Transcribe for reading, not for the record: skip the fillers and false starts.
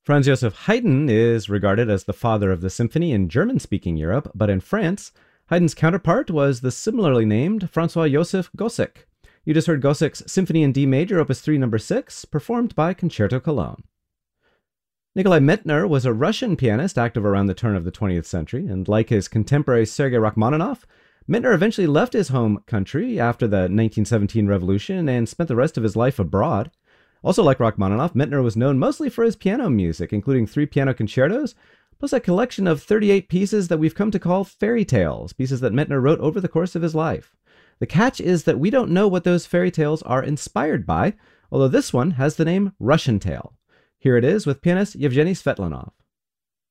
Franz Joseph Haydn is regarded as the father of the symphony in German-speaking Europe, but in France, Haydn's counterpart was the similarly named Francois Joseph Gossec. You just heard Gossec's Symphony in D Major, Opus 3, No. 6, performed by Concerto Cologne. Nikolai Medtner was a Russian pianist active around the turn of the 20th century, and like his contemporary Sergei Rachmaninoff, Medtner eventually left his home country after the 1917 revolution and spent the rest of his life abroad. Also like Rachmaninoff, Medtner was known mostly for his piano music, including 3 piano concertos, plus a collection of 38 pieces that we've come to call fairy tales, pieces that Medtner wrote over the course of his life. The catch is that we don't know what those fairy tales are inspired by, although this one has the name Russian Tale. Here it is with pianist Yevgeny Svetlanov.